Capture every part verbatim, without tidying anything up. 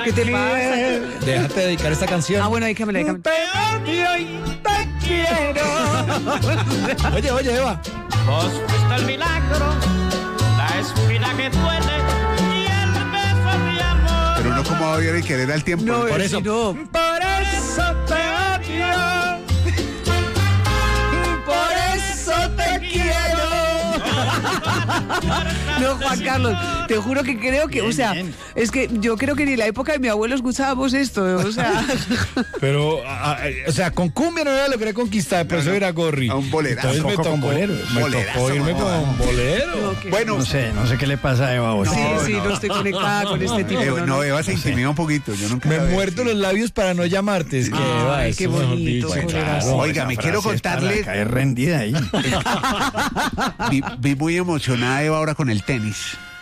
¿Qué te pasa? Déjate dedicar esta canción. Ah, bueno, déjame, déjame. Te odio y te quiero. Oye, oye, Eva. Vos fuiste el milagro, la espina que duele y el beso de amor. Pero uno como va a odiar y querer al tiempo. No, Por eh, eso. sí, no. Por eso te odio. Por eso te quiero. No, Juan Carlos, te juro que creo que, Bien, o sea, bien. es que yo creo que ni en la época de mi abuelo escuchábamos esto, o sea. Pero, a- a- o sea, con cumbia no era lo que quería conquistar, pero No, eso no. era Gorri. A un bolerazo. Entonces me Tampoco tocó, con bolero. me Bolerazo, tocó irme mamá. con bolero. No, que- Bueno, No sé, no sé qué le pasa a Eva hoy. sí, no, sí, no. no estoy conectada con este tipo. Eva, no, no, no. Eva se intimida un poquito. Yo nunca Me la veo muerdo así. los labios para no llamarte. Es que, Ay, Eva, qué eso, mejor bonito, dicho, bolerazo. claro. Oiga, me quiero contarle- Caer rendida ahí. Vi, vi muy emocionada Eva ahora con el tenis.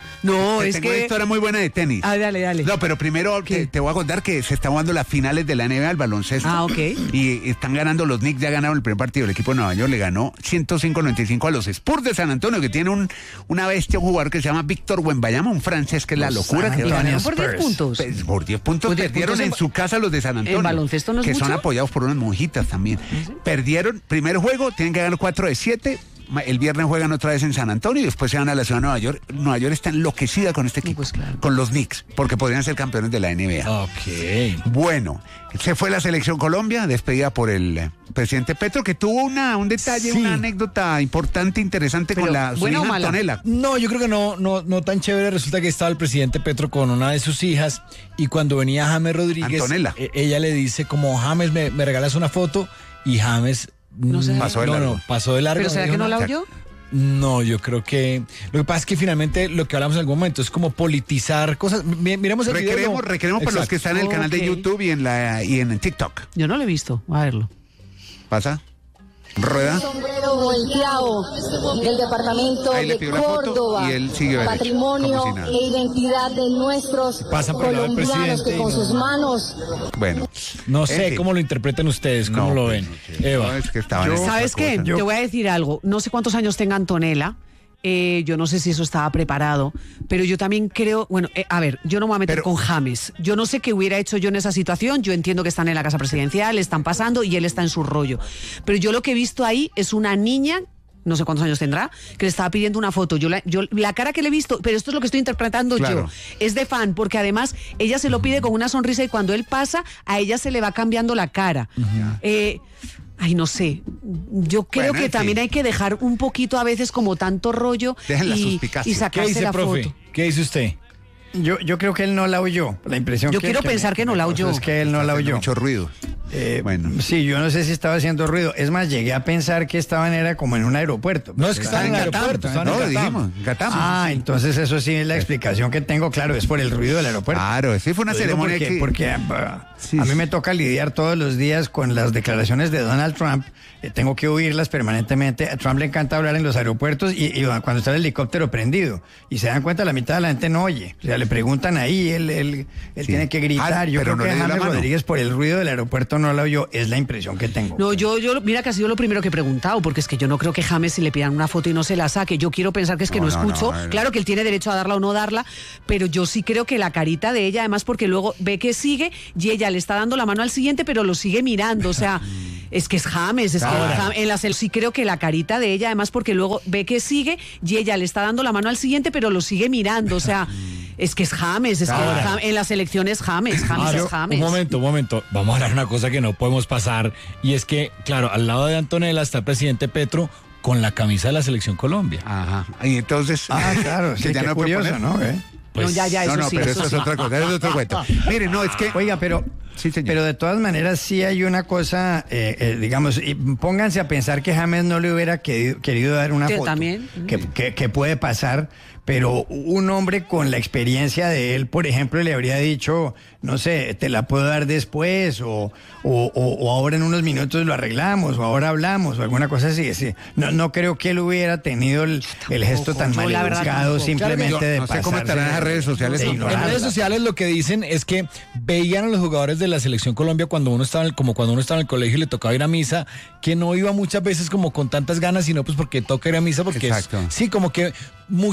No, Te es tengo una que. historia muy buena de tenis. Ah, dale, dale. No, pero primero te, te voy a contar que se están jugando las finales de la N B A al baloncesto. Ah, ok. Y están ganando los Knicks, ya ganaron el primer partido. El equipo de Nueva York le ganó ciento cinco a noventa y cinco a los Spurs de San Antonio, que tiene un, una bestia, un jugador que se llama Víctor Wembanyama, un francés que es la Los locura. San Que Y ganaron por diez Spurs. puntos. Pues, por diez puntos Por diez perdieron puntos en, en- su casa los de San Antonio. ¿en baloncesto no es Que son mucho? apoyados por unas monjitas también. Perdieron primer juego, tienen que ganar cuatro de siete. Ma- El viernes juegan otra vez en San Antonio y después se van a la ciudad de Nueva York. Nueva York está enloquecida con este equipo, pues claro. con los Knicks, porque podrían ser campeones de la N B A. Ok. Bueno, se fue la selección Colombia, despedida por el eh, presidente Petro, que tuvo una, un detalle, Sí. una anécdota importante, interesante Pero, con la su ¿buena o hija mala? Antonella. No, yo creo que no, no, no tan chévere. Resulta que estaba el presidente Petro con una de sus hijas y cuando venía James Rodríguez, Antonella. e- ella le dice como, James, me, me regalas una foto, y James No sé. mm, Pasó de no, largo. no, pasó de largo. ¿Pero será dijo que no la nada. oyó? No, yo creo que lo que pasa es que finalmente lo que hablamos en algún momento es como politizar cosas. Mi- Miremos el video. Recreemos, recreemos para los que están en el canal de Ok. YouTube y en la y en TikTok. Yo no lo he visto, a verlo. ¿Pasa? Rueda. Sombrero volteado del departamento Ahí le de pidió la foto Córdoba, y él siguió derecho, patrimonio como si nada. e identidad de nuestros Pasan por el lado del colombianos presidente que y con no- sus manos Bueno. No En sé fin. cómo lo interpretan ustedes, cómo No, lo pues, ven. no sé. Eva. No, es que estaban en otra ¿Sabes qué? cosa. Te voy a decir algo. No sé cuántos años tenga Antonella. Eh, yo no sé si eso estaba preparado, pero yo también creo, bueno, eh, a ver, yo no me voy a meter Pero- con James. Yo no sé qué hubiera hecho yo en esa situación. Yo entiendo que están en la casa presidencial, están pasando y él está en su rollo. Pero yo lo que he visto ahí es una niña, no sé cuántos años tendrá, que le estaba pidiendo una foto. Yo la, yo, la cara que le he visto, pero esto es lo que estoy interpretando Claro. yo, es de fan, porque además ella se lo pide con una sonrisa y cuando él pasa, a ella se le va cambiando la cara. Eh, Ay, no sé. Yo creo Bueno, que en también fin. hay que dejar un poquito a veces como tanto rollo Dejen la y, suspicacia. y ¿Qué sacarse dice, la profe? foto. ¿Qué dice usted? Yo, yo creo que él no la oyó. La impresión Yo que quiero que pensar me- que no la me causa oyó. Es que él no la Haciendo oyó. mucho ruido. Eh, Bueno. Sí, yo no sé si estaba haciendo ruido. Es más, llegué a pensar que estaban era como en un aeropuerto. No, es que Estaban están en el Catam, aeropuerto, estaban están No, en lo Catam. dijimos, Catam. Ah, entonces eso sí es la explicación que tengo, claro, es por el ruido del aeropuerto. Claro, sí fue una Lo digo ceremonia porque, que... porque ah, Sí, a mí sí. me toca lidiar todos los días con las declaraciones de Donald Trump. Eh, tengo que oírlas permanentemente. A Trump le encanta hablar en los aeropuertos y, y cuando está el helicóptero prendido. Y se dan cuenta, la mitad de la gente no oye. O sea, le preguntan ahí, él, él, él Sí. tiene que gritar. Ah, Yo pero creo no que le dio la James mano. Rodríguez por el ruido del aeropuerto no la oyó. Es la impresión que tengo. No, yo, yo, mira que ha sido lo primero que he preguntado, porque es que yo no creo que James si le pidan una foto y no se la saque. Yo quiero pensar que es que no, No, no, escucho. no, no. Claro que él tiene derecho a darla o no darla, pero yo sí creo que la carita de ella, además, porque luego ve que sigue y ella le está dando la mano al siguiente, pero lo sigue mirando. O sea, es que es James, es Ahora. que Jam- en la cel- sí creo que la carita de ella, además, porque luego ve que sigue y ella le está dando la mano al siguiente, pero lo sigue mirando. O sea, es que es James, es Ahora. que Jam- en la selección es James, James Ahora, es James. un momento, un momento. Vamos a hablar de una cosa que no podemos pasar. Y es que, claro, al lado de Antonella está el presidente Petro con la camisa de la Selección Colombia. Ajá. Y entonces... Ah, claro, que sí, ya qué no puede curioso, poner. ¿no? ¿Eh? No, ya, ya, no, eso no, sí, pero eso eso es sí. otra cosa, eso es otro cuento. Mire, no, es que... Oiga, pero, Sí, señor. pero de todas maneras sí hay una cosa, eh, eh, digamos, y pónganse a pensar que James no le hubiera querido, querido dar una Que foto. también. Que, que- que puede pasar, pero un hombre con la experiencia de él, por ejemplo, le habría dicho, no sé, te la puedo dar después, o, o, o- o ahora en unos minutos lo arreglamos, o ahora hablamos, o alguna cosa así. sí. No, no creo que él hubiera tenido el, el gesto tan yo la verdad maleducado tampoco. simplemente Claro, yo de no sé cómo pasarse estarán las redes sociales de con- En ignorarla. redes sociales lo que dicen es que veían a los jugadores de la Selección Colombia cuando uno estaba en el- como cuando uno estaba en el colegio y le tocaba ir a misa, que no iba muchas veces como con tantas ganas, sino pues porque toca ir a misa, porque es- Exacto. sí, como que muchos jugadores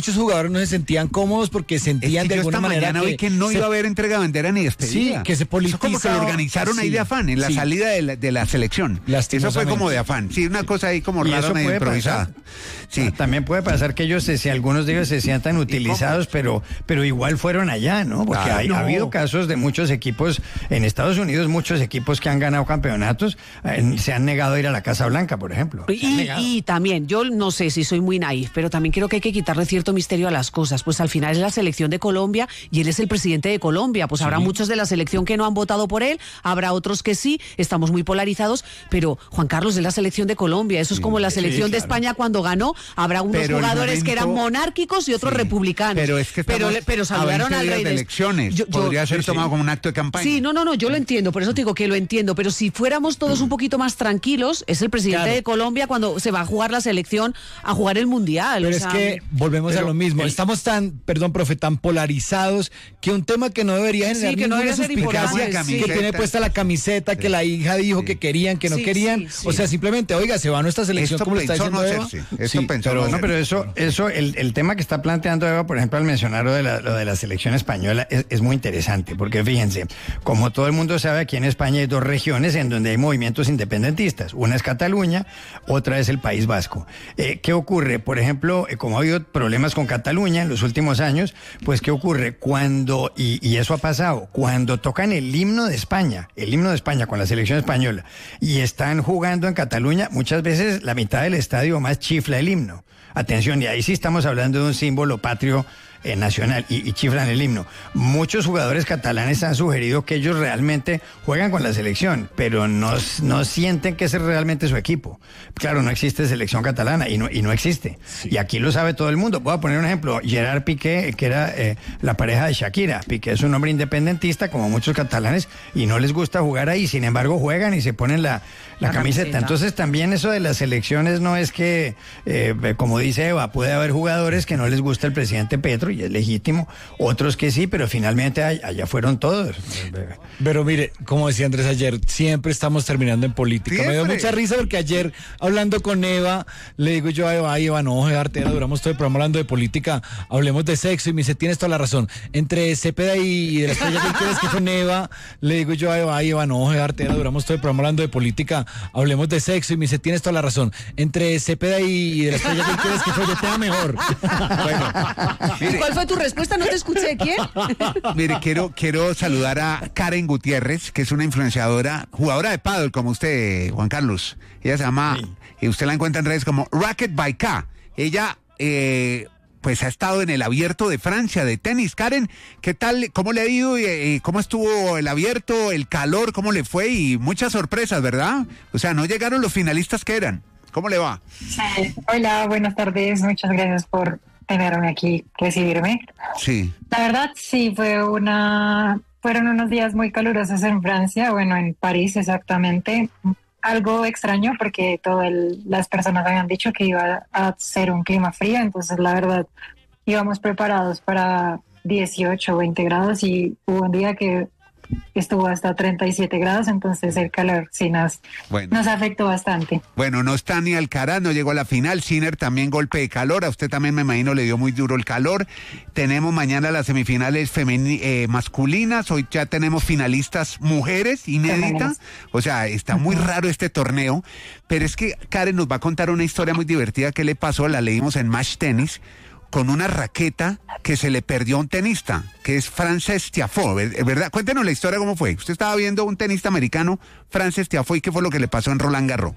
jugadores no se sentían cómodos porque sentían Es que de yo alguna esta manera mañana que, vi que no se- iba a haber entrega de bandera ni despedida. Sí, que se Eso como que lo politizaba. organizaron ahí Sí, de afán, en la sí. salida de la, de la selección. Eso fue Lastimosamente. como de afán. Sí, una cosa ahí como Y rara, eso medio puede improvisada. pasar. Sí. También puede pasar que ellos, se, si algunos de ellos se sientan utilizados, pero, pero igual fueron allá, ¿no? Porque Claro. hay- No. ha habido casos de muchos equipos en Estados Unidos, muchos equipos que han ganado campeonatos, eh, se han negado a ir a la Casa Blanca, por ejemplo. Se han Y, negado. y también, yo no sé si soy muy naif, pero también creo que hay que quitarle cierto misterio a las cosas. Pues al final es la selección de Colombia y él es el presidente de Colombia. Pues habrá muchos de la selección que no han votado por él, habrá otros que sí, estamos muy polarizados, pero Juan Carlos es la selección de Colombia. Eso es como la selección de claro. España cuando ganó. Habrá unos Pero el jugadores que eran momento- monárquicos y otros Sí. republicanos. Pero es que pero, estamos le- pero a saludaron veinte al días rey de des- elecciones. Yo- yo- Podría ser sí, sí. tomado como un acto de campaña. Sí, no, no, no, yo lo entiendo, por eso te digo que lo entiendo, pero si fuéramos todos un poquito más tranquilos, es el presidente Claro. de Colombia cuando se va a jugar la selección a jugar el Mundial. Pero o es sea, que volvemos pero a lo mismo. el- Estamos tan, perdón, profe, tan polarizados que un tema que no debería generar Sí, que no ninguna debería ser suspicacia, importante, que sí. tiene puesta la camiseta, que la hija dijo que querían, que no Sí, querían. sí, sí. O sea, simplemente, oiga, se va a nuestra selección, Esto como lo está pensó diciendo no Eva. hacerse. Esto Sí, pensó pero- no No, hacerse. pero eso, eso el, el tema que está planteando Eva, por ejemplo, al mencionar lo de la, lo de la selección española, es, es muy interesante, porque fíjense, como todo el mundo sabe, aquí en España hay dos regiones en donde hay movimientos independentistas. Una es Cataluña, otra es el País Vasco. Eh, ¿Qué ocurre? Por ejemplo, eh, como ha habido problemas con Cataluña en los últimos años, pues ¿qué ocurre? Cuando, y, y eso ha pasado, cuando tocan el himno de España, el himno de España con la selección española, y están jugando en Cataluña, muchas veces la mitad del estadio más chifla el himno. Atención, y ahí sí estamos hablando de un símbolo patrio eh, nacional y, y chiflan el himno. Muchos jugadores catalanes han sugerido que ellos realmente juegan con la selección, pero no, no sienten que ese es realmente su equipo. Claro, no existe selección catalana y no, y no existe. Y aquí lo sabe todo el mundo. Voy a poner un ejemplo. Gerard Piqué, que era eh, la pareja de Shakira. Piqué es un hombre independentista, como muchos catalanes, y no les gusta jugar ahí. Sin embargo, juegan y se ponen la, la, La camiseta. camiseta. Entonces, también eso de las elecciones no es que, eh, como dice Eva, puede haber jugadores que no les gusta el presidente Petro y es legítimo, otros que sí, pero finalmente ay- allá fueron todos. Pero mire, como decía Andrés ayer, siempre estamos terminando en política. Me dio Siempre. mucha risa porque ayer, hablando con Eva, le digo yo a Eva, ay, Eva, no, Artera, duramos todo el programa hablando de política, hablemos de sexo, y me dice, tienes toda la razón. Entre Cepeda y, y de la estrella que crees que fue Eva, le digo yo a Eva, ay, Eva, no, Artera, duramos todo el programa hablando de política, hablemos de sexo, y me dice, tienes toda la razón. Entre Cepeda y, y de la estrella que crees que fue yo, te da mejor. Bueno, ¿Y mire, cuál fue tu respuesta? No te escuché. ¿Quién? mire, quiero, quiero saludar a Karen Gutiérrez, que es una influenciadora, jugadora de pádel, como usted, Juan Carlos. Ella se llama, y usted la encuentra en redes como Racket by K. Ella, eh, pues ha estado en el abierto de Francia de tenis. Karen, ¿qué tal? ¿Cómo le ha ido? Y, y ¿cómo estuvo el abierto? ¿El calor? ¿Cómo le fue? Y muchas sorpresas, ¿verdad? O sea, no llegaron los finalistas que eran. ¿Cómo le va? Sí. Hola, buenas tardes. Muchas gracias por tenerme aquí, recibirme. Sí. La verdad, sí, fue una, fueron unos días muy calurosos en Francia, bueno, en París exactamente. Algo extraño porque todas las personas habían dicho que iba a ser un clima frío, entonces la verdad íbamos preparados para dieciocho o veinte grados y hubo un día que estuvo hasta treinta y siete grados, entonces el calor sí nos, Bueno. nos afectó bastante. Bueno, no está ni Alcaraz, no llegó a la final. Sinner también golpe de calor. A usted también, me imagino, le dio muy duro el calor. Tenemos mañana las semifinales femeni- eh, masculinas. Hoy ya tenemos finalistas mujeres inéditas. Femeninas. O sea, está muy raro este torneo. Pero es que Karen nos va a contar una historia muy divertida que le pasó. La leímos en Match Tennis, con una raqueta que se le perdió a un tenista, que es Frances Tiafoe, ¿verdad? Cuéntenos la historia, cómo fue. Usted estaba viendo un tenista americano, Frances Tiafoe, ¿y qué fue lo que le pasó en Roland Garros?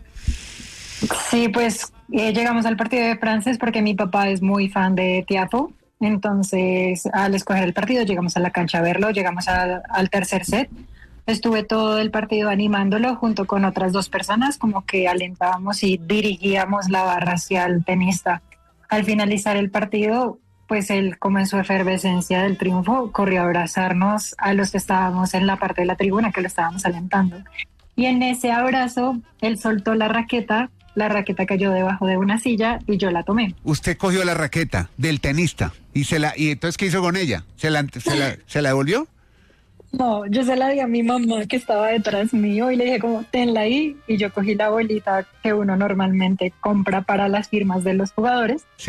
Sí, pues eh, llegamos al partido de Frances porque mi papá es muy fan de Tiafoe. Entonces, al escoger el partido, llegamos a la cancha a verlo, llegamos a- al tercer set. Estuve todo el partido animándolo junto con otras dos personas, como que alentábamos y dirigíamos la barra hacia el tenista. Al finalizar el partido, pues él, como en su efervescencia del triunfo, corrió a abrazarnos a los que estábamos en la parte de la tribuna que lo estábamos alentando. Y en ese abrazo, él soltó la raqueta, la raqueta cayó debajo de una silla y yo la tomé. Usted cogió la raqueta del tenista y se la y entonces ¿qué hizo con ella? ¿Se la, se la, ¿se la devolvió? No, yo se la di a mi mamá que estaba detrás mío y le dije como, tenla ahí, y yo cogí la bolita que uno normalmente compra para las firmas de los jugadores Sí.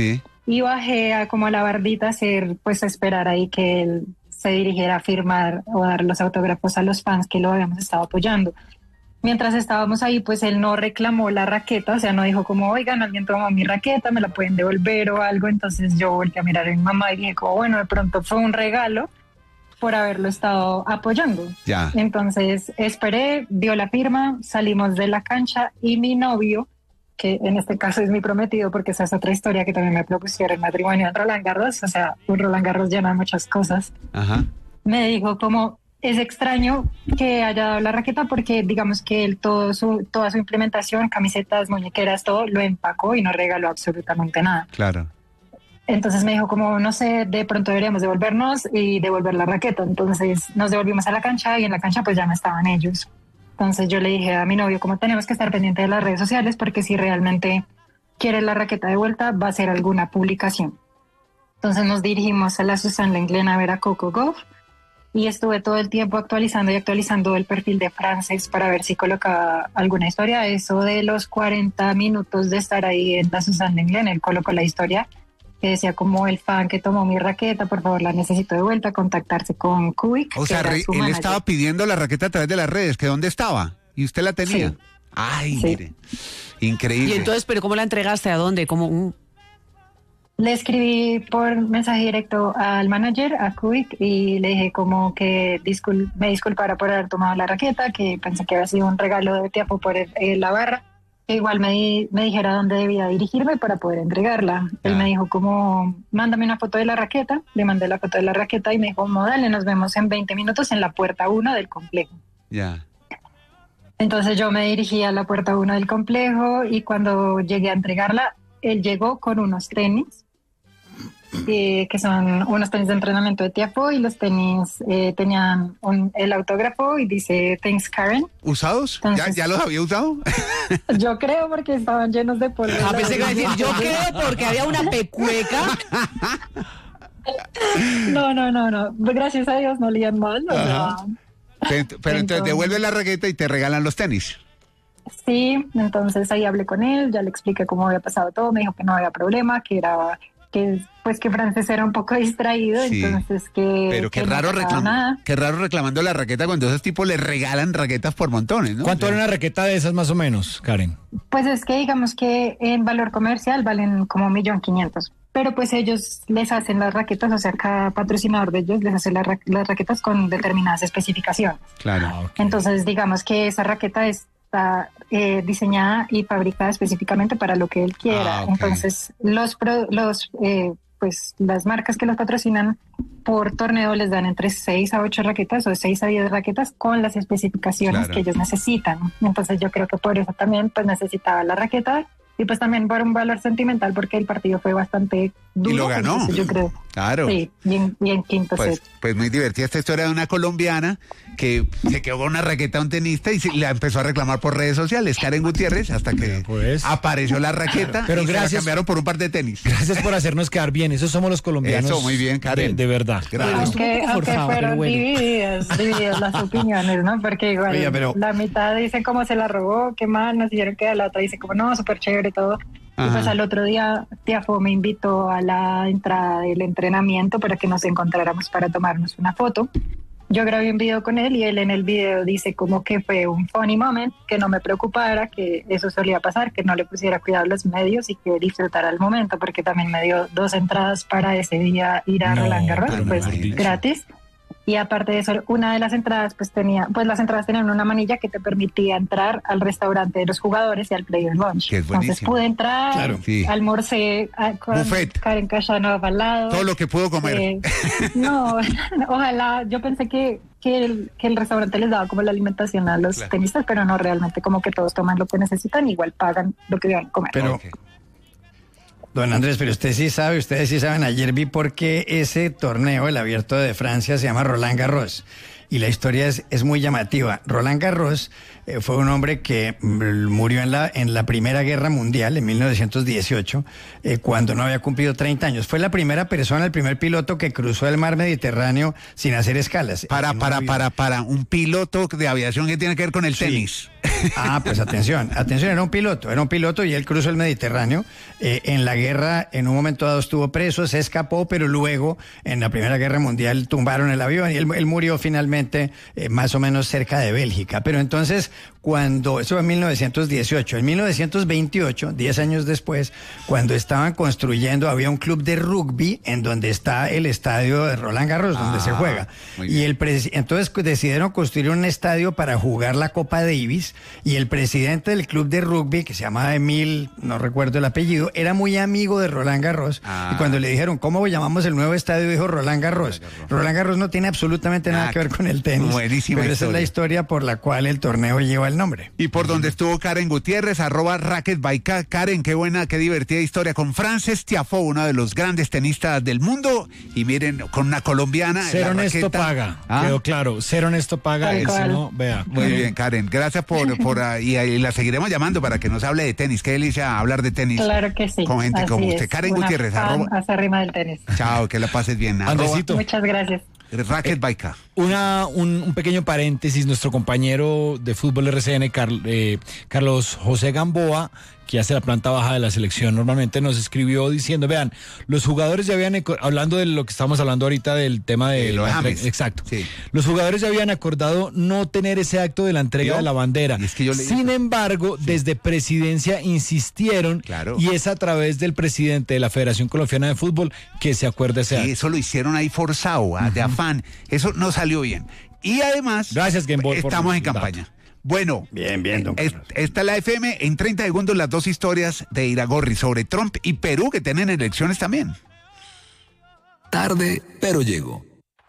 y bajé a como a la bardita a hacer, pues a esperar ahí que él se dirigiera a firmar o dar los autógrafos a los fans que lo habíamos estado apoyando. Mientras estábamos ahí, pues él no reclamó la raqueta, o sea, no dijo como, oigan, alguien tomó mi raqueta, me la pueden devolver o algo. Entonces yo volteé a mirar a mi mamá y dije como, bueno, de pronto fue un regalo por haberlo estado apoyando. Ya. Entonces esperé, dio la firma, salimos de la cancha y mi novio, que en este caso es mi prometido, porque esa es otra historia que también me propusieron en matrimonio en Roland Garros, o sea, un Roland Garros llena de muchas cosas. Ajá. Me dijo como, es extraño que haya dado la raqueta porque digamos que él todo su, toda su implementación, camisetas, muñequeras, todo, lo empacó y no regaló absolutamente nada. Claro. Entonces me dijo como, no sé, de pronto deberíamos devolvernos y devolver la raqueta. Entonces nos devolvimos a la cancha y en la cancha pues ya no estaban ellos. Entonces yo le dije a mi novio como tenemos que estar pendiente de las redes sociales porque si realmente quiere la raqueta de vuelta va a ser alguna publicación. Entonces nos dirigimos a la Suzanne Lenglen a ver a Coco Gauff y estuve todo el tiempo actualizando y actualizando el perfil de Frances para ver si colocaba alguna historia. Eso de los cuarenta minutos de estar ahí en la Suzanne Lenglen, él colocó la historia que decía como el fan que tomó mi raqueta, por favor la necesito de vuelta, contactarse con Kubik. O sea, re, él estaba pidiendo la raqueta a través de las redes, que dónde estaba, y usted la tenía. Sí. Ay, Sí. mire, increíble. Y entonces, ¿pero cómo la entregaste? ¿A dónde? ¿Cómo? un- Le escribí por mensaje directo al manager, a Kubik, y le dije como que discul- me disculpara por haber tomado la raqueta, que pensé que había sido un regalo de Tiapo por el- eh, la barra, que igual me, di- me dijera dónde debía dirigirme para poder entregarla. Él Ya. me dijo como, mándame una foto de la raqueta, le mandé la foto de la raqueta y me dijo, como, dale, nos vemos en veinte minutos en la puerta uno del complejo. Ya. Entonces yo me dirigí a la puerta uno del complejo y cuando llegué a entregarla, él llegó con unos tenis, eh, que son unos tenis de entrenamiento de Tiafoe y los tenis eh, tenían un- el autógrafo y dice, thanks Karen. ¿Usados? ¿Ya, Entonces- ¿Ya los había usado? Yo creo porque estaban llenos de polvo. Ah, pensé que iba a decir, yo creo porque había una pecueca. No, no, no, no. Gracias a Dios no olían mal. O sea, Pero, pero entonces Entonces- devuelve la raqueta y te regalan los tenis. sí, entonces ahí hablé con él, ya le expliqué cómo había pasado todo, me dijo que no había problema, que era que pues que Frances era un poco distraído, Sí. entonces que Pero qué que no raro, pasaba reclam- nada. qué raro reclamando la raqueta cuando esos tipos le regalan raquetas por montones, ¿no? ¿Cuánto O sea, vale una raqueta de esas más o menos, Karen? Pues es que digamos que en valor comercial valen como un millón quinientos, pero pues ellos les hacen las raquetas, o sea, cada patrocinador de ellos les hace la ra- las raquetas con determinadas especificaciones. Claro. Ah, ok. Entonces, digamos que esa raqueta está eh, diseñada y fabricada específicamente para lo que él quiera. Ah, ok. Entonces, los, pro- los eh, pues las marcas que los patrocinan por torneo les dan entre seis a ocho raquetas o seis a diez raquetas con las especificaciones Claro. que ellos necesitan. Entonces, yo creo que por eso también pues necesitaba la raqueta y pues también por un valor sentimental porque el partido fue bastante duro. Y lo ganó. Entonces, yo creo. Claro. Sí, bien, bien quinto Pues, set. pues muy divertida esta historia de una colombiana que se quedó con una raqueta a un tenista y se- la empezó a reclamar por redes sociales, Karen Gutiérrez, hasta que Pues. apareció la raqueta Pero y se la gracias. cambiaron por un par de tenis. Gracias por hacernos quedar bien. Esos somos los colombianos. Eso, muy bien, Karen. De, de verdad. Gracias. Bueno, estuvo un Aunque, poco aunque forzado, pero fueron bueno. divididas, divididas las opiniones, ¿no? Porque igual Oiga, pero- la mitad dice cómo se la robó, qué mal, nos dijeron que la otra dice como no, súper chévere todo. Y Ajá. pues al otro día Tiafoe me invitó a la entrada del entrenamiento para que nos encontráramos para tomarnos una foto. Yo grabé un video con él y él en el video dice como que fue un funny moment, que no me preocupara, que eso solía pasar, que no le pusiera cuidado a los medios y que disfrutara el momento, porque también me dio dos entradas para ese día ir a No, Roland Garros, pero pues mejor dicho. gratis. Y aparte de eso, una de las entradas pues tenía, pues las entradas tenían una manilla que te permitía entrar al restaurante de los jugadores y al Player Lunch. Que es Entonces buenísimo. pude entrar, Claro. Sí. almorcé ah, con Buffet. Karen Casanova al lado. Todo lo que pudo comer. Eh, no, ojalá, yo pensé que, que, el, que el restaurante les daba como la alimentación a los Claro. tenistas, pero no, realmente como que todos toman lo que necesitan, igual pagan lo que deben comer. Pero, Ok. don Andrés, pero usted sí sabe, ustedes sí saben, ayer vi por qué ese torneo, el Abierto de Francia, se llama Roland Garros. Y la historia es, es muy llamativa. Roland Garros eh, fue un hombre que mm, murió en la, en la Primera Guerra Mundial, en mil novecientos dieciocho, eh, cuando no había cumplido treinta años. Fue la primera persona, el primer piloto que cruzó el mar Mediterráneo sin hacer escalas. Para, En un para, avión. para, para un piloto de aviación que tiene que ver con el Sí. tenis. Ah, pues atención, atención, era un piloto, era un piloto y él cruzó el Mediterráneo. Eh, en la guerra, en un momento dado estuvo preso, se escapó, pero luego en la Primera Guerra Mundial tumbaron el avión y él, él murió finalmente eh, más o menos cerca de Bélgica. Pero entonces, cuando, eso fue en mil novecientos dieciocho, en mil novecientos veintiocho, diez años después, cuando estaban construyendo, había un club de rugby en donde está el estadio de Roland Garros, donde Ah, se juega. muy Y bien. el presi- entonces decidieron construir un estadio para jugar la Copa Davis y el presidente del club de rugby, que se llamaba Emil, no recuerdo el apellido, era muy amigo de Roland Garros. Ah. Y cuando le dijeron, ¿cómo llamamos el nuevo estadio? Dijo Roland Garros. Roland Garros no tiene absolutamente nada Ah, que ver con el tenis. buenísima pero esa es la historia. historia por la cual el torneo lleva el nombre. Y por donde estuvo Karen Gutiérrez, arroba Racket by K. Karen, qué buena, qué divertida historia con Frances Tiafoe, uno de los grandes tenistas del mundo. Y miren, con una colombiana. Ser la honesto raqueta. paga. ¿Ah? Quedó claro. Ser honesto paga. Tal Y si cual. no, vea. Muy bien, Karen. Gracias por, por ah, y, y la seguiremos llamando para que nos hable de tenis. Qué delicia hablar de tenis. Claro que sí. Con gente así como es. usted. Karen Una Gutiérrez, fan arroba. acérrima del tenis. Chao, que la pases bien. Arroba Andresito. Muchas gracias. Racket by K. Una, un, un pequeño paréntesis, nuestro compañero de fútbol R C N, Carl- eh, Carlos José Gamboa, que hace la planta baja de la selección, normalmente nos escribió diciendo, vean, los jugadores ya habían, eco- hablando de lo que estamos hablando ahorita del tema de... De lo de la James. entre- Exacto. Sí. Los jugadores ya habían acordado no tener ese acto de la entrega ¿Vio? de la bandera. Y es que yo leí Sin eso. embargo, desde presidencia insistieron, Claro. y es a través del presidente de la Federación Colombiana de Fútbol que se acuerda ese Sí, acto. eso lo hicieron ahí forzado, ah, de afán. Eso no salió bien. Y además, Gracias, Game Boy, por estamos en el dato. campaña. Bueno, Bien, bien, don es- Carlos. esta es la F M. En treinta segundos, las dos historias de Iragorri sobre Trump y Perú, que tienen elecciones también. Tarde, pero llego.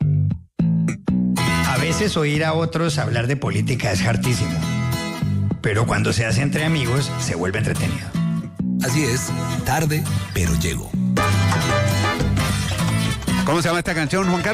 A veces oír a otros hablar de política es hartísimo. Pero cuando se hace entre amigos, se vuelve entretenido. Así es, tarde, pero llego. ¿Cómo se llama esta canción, Juan Carlos?